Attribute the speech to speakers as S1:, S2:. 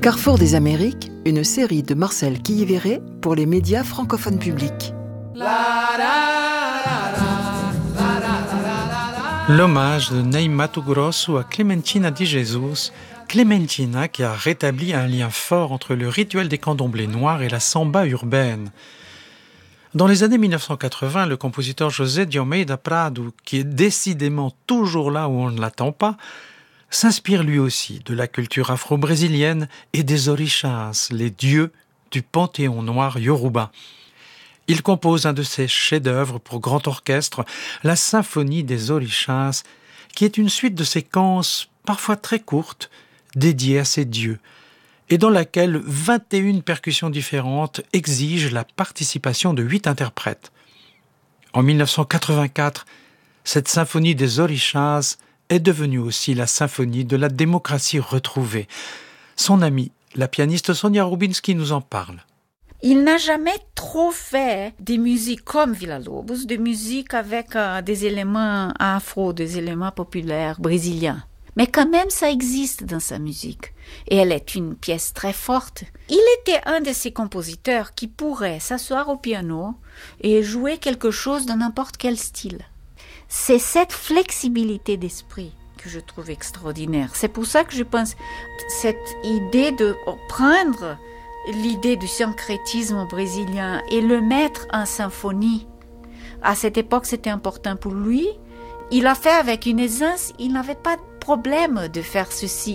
S1: Carrefour des Amériques, une série de Marcel Quilliveré pour les médias francophones publics.
S2: L'hommage de Ney Matogrosso à Clementina de Jesus, Clementina qui a rétabli un lien fort entre le rituel des candomblés noirs et la samba urbaine. Dans les années 1980, le compositeur José de Almeida Prado, qui est décidément toujours là où on ne l'attend pas, s'inspire lui aussi de la culture afro-brésilienne et des orixás, les dieux du panthéon noir yoruba. Il compose un de ses chefs-d'œuvre pour grand orchestre, la symphonie des orixás, qui est une suite de séquences parfois très courtes, dédiées à ces dieux, et dans laquelle 21 percussions différentes exigent la participation de 8 interprètes. En 1984, cette symphonie des orixás est devenue aussi la symphonie de la démocratie retrouvée. Son amie, la pianiste Sonia Rubinski, nous en parle.
S3: Il n'a jamais trop fait des musiques comme Villa-Lobos, de musique avec des éléments afro, des éléments populaires brésiliens. Mais quand même, ça existe dans sa musique. Et elle est une pièce très forte. Il était un de ces compositeurs qui pourrait s'asseoir au piano et jouer quelque chose dans n'importe quel style. C'est cette flexibilité d'esprit que je trouve extraordinaire. C'est pour ça que je pense cette idée de prendre l'idée du syncrétisme brésilien et le mettre en symphonie. À cette époque, c'était important pour lui. Il l'a fait avec une aisance. Il n'avait pas de problème de faire ceci.